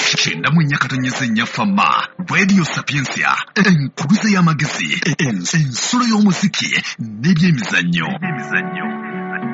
kyenda mu nnyakatonnyesa ennyafama Radio Sapiensia enkuluze y'amagezi ensolo y'omuziki n'ebyemizannyo.